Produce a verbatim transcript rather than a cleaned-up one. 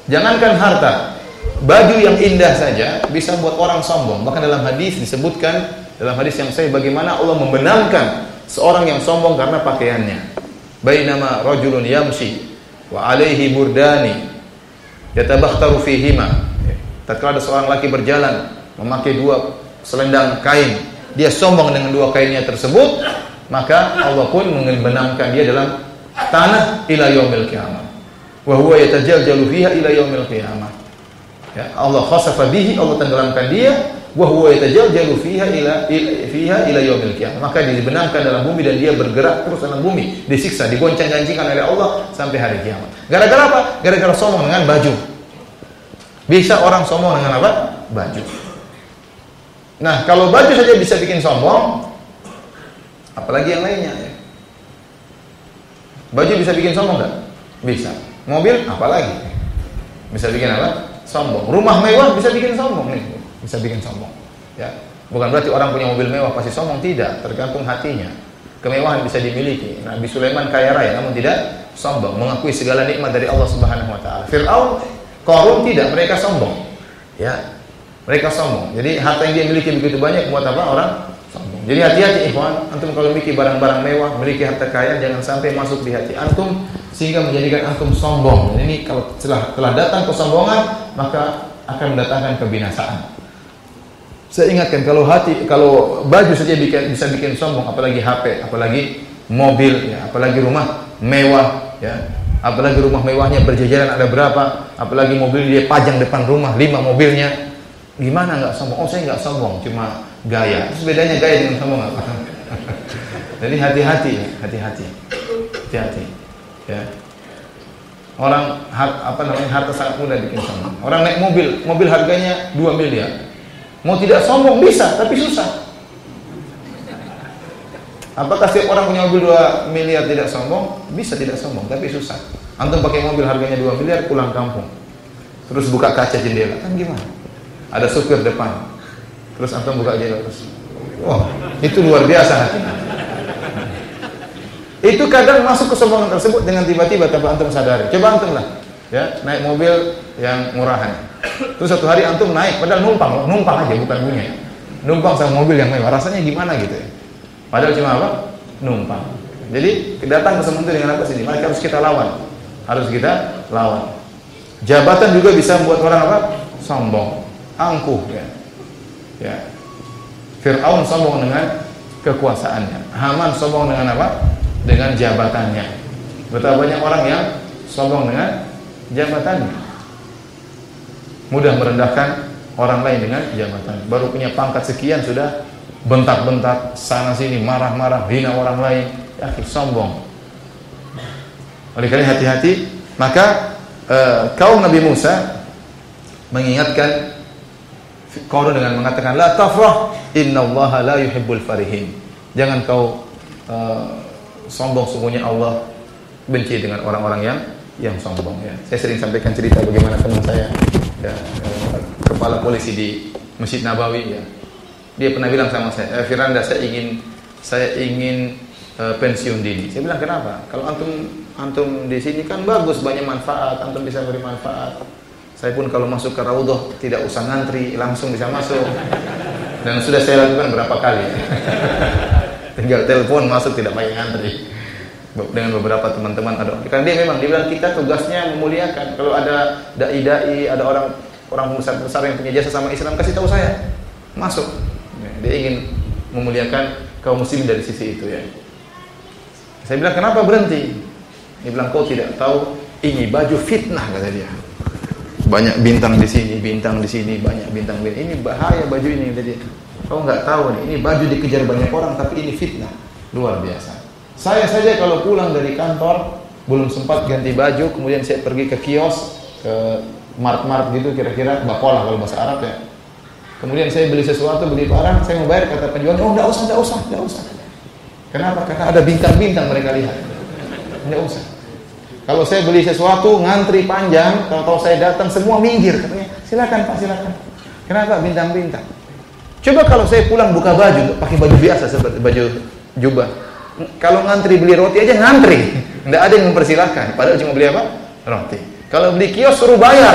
Jangankan harta, baju yang indah saja bisa buat orang sombong. Bahkan dalam hadis disebutkan, dalam hadis yang sahih, bagaimana Allah membenamkan seorang yang sombong karena pakaiannya. Bainama rajulun yamshi wa alaihi burdani yatabakhtaru fihima. Tatkala ada seorang laki berjalan memakai dua selendang kain, dia sombong dengan dua kainnya tersebut, maka Allah pun membenamkan dia dalam tanah ila yaumil qiyamah. Wa huwa yatajaljalu fiha ila yaumil qiyamah. Ya, Allah khasafa bihi, Allah tenggelamkan dia, wa huwa yatajaljalu fiha ila fiha ila yaumil qiyamah. Maka dibenamkan dalam bumi dan dia bergerak terus dalam bumi, disiksa, digoncang-gancingkan oleh Allah sampai hari kiamat. Gara-gara apa? Gara-gara sombong dengan baju. Bisa orang sombong dengan apa? Baju. Nah, kalau baju saja bisa bikin sombong, apalagi yang lainnya ya. Baju bisa bikin sombong enggak? Bisa. Mobil apalagi? Bisa bikin apa? Sombong. Rumah mewah bisa bikin sombong nih. Bisa bikin sombong. Ya. Bukan berarti orang punya mobil mewah pasti sombong, tidak, tergantung hatinya. Kemewahan bisa dimiliki. Nabi Sulaiman kaya raya namun tidak sombong, mengakui segala nikmat dari Allah Subhanahu wa taala. Fir'aun, Qarun tidak, mereka sombong. Ya. Mereka sombong. Jadi harta yang dia miliki begitu banyak buat apa? Orang sombong. Jadi hati-hati ikhwan, antum kalau memiliki barang-barang mewah, memiliki harta kaya, jangan sampai masuk di hati antum sehingga menjadikan antum sombong. Dan ini kalau telah, telah datang kesombongan, maka akan mendatangkan kebinasaan. Saya ingatkan, kalau hati, kalau baju saja bikin, bisa bikin sombong, apalagi H P, apalagi mobil, ya, apalagi rumah mewah, ya, apalagi rumah mewahnya berjajaran ada berapa, apalagi mobil dia pajang depan rumah lima mobilnya, gimana nggak sombong? Oh saya nggak sombong, cuma gaya. Terus bedanya gaya dengan sombong apa? Jadi hati-hati, hati-hati, hati-hati. Ya. Orang apa namanya harta sangat mudah bikin sombong. Orang naik mobil, mobil harganya dua miliar. Mau tidak sombong bisa, tapi susah. Apakah setiap orang punya mobil dua miliar tidak sombong? Bisa tidak sombong, tapi susah. Antum pakai mobil harganya dua miliar pulang kampung. Terus buka kaca jendela, kan gimana? Ada supir depan. Terus antum buka jendela terus. Wah, itu luar biasa hatinya. Itu kadang masuk kesombongan tersebut dengan tiba-tiba tanpa antum sadari. Coba antum lah, ya, naik mobil yang murahan. Terus satu hari antum naik, padahal numpang, numpang aja bukan punya. Numpang sama mobil yang mewah, rasanya gimana gitu ya? Padahal cuma apa? Numpang. Jadi datang kesombongan itu dengan apa sih? Maka harus kita lawan. Harus kita lawan. Jabatan juga bisa membuat orang apa? Sombong, angkuh ya. Ya. Fir'aun sombong dengan kekuasaannya. Haman sombong dengan apa? Dengan jabatannya. Betapa banyak orang yang sombong dengan jabatannya. Mudah merendahkan orang lain dengan jabatan. Baru punya pangkat sekian sudah bentak-bentak sana sini, marah-marah, hina orang lain. Ya, sombong. Oleh karena hati-hati, maka uh, kaum Nabi Musa mengingatkan Qarun dengan mengatakan la tafrah innallaha la yuhibbul farihin. Jangan kau uh, sombong, sungguhnya Allah benci dengan orang-orang yang yang sombong ya. Saya sering sampaikan cerita bagaimana teman saya ya, uh, kepala polisi di Masjid Nabawi ya. Dia pernah bilang sama saya, eh, Firanda, saya ingin saya ingin uh, pensiun dini. Saya bilang kenapa? Kalau antum antum di sini kan bagus, banyak manfaat, antum bisa beri manfaat. Saya pun kalau masuk ke raudhah tidak usah ngantri, langsung bisa masuk. Dan sudah saya lakukan berapa kali. Tinggal telepon masuk, tidak pakai ngantri. Dengan beberapa teman-teman ada. Karena dia memang dia bilang kita tugasnya memuliakan. Kalau ada dai-dai, ada orang orang besar-besar yang punya jasa sama Islam, kasih tahu saya. Masuk. Dia ingin memuliakan kaum muslimin dari sisi itu ya. Saya bilang kenapa berhenti? Dia bilang kau tidak tahu ini baju fitnah, kata dia. Banyak bintang di sini, bintang di sini, banyak bintang di sini. Ini bahaya baju ini, kata dia. Kau nggak tahu nih, ini baju dikejar banyak orang tapi ini fitnah. Luar biasa. Saya saja kalau pulang dari kantor belum sempat ganti baju, kemudian saya pergi ke kios, ke mart-mart gitu kira-kira, bakolah kalau bahasa Arab ya. Kemudian saya beli sesuatu, beli barang, saya mau bayar, kata penjual, oh enggak usah, enggak usah, enggak usah. Kenapa? Karena ada bintang-bintang mereka lihat. Enggak usah. Kalau saya beli sesuatu, ngantri panjang, kalau saya datang semua minggir, katanya, silakan Pak, silakan. Kenapa? Bintang-bintang. Coba kalau saya pulang buka baju, pakai baju biasa seperti baju jubah. Kalau ngantri beli roti aja ngantri, enggak ada yang mempersilahkan. Padahal cuma beli apa? Roti. Kalau beli kios suruh bayar.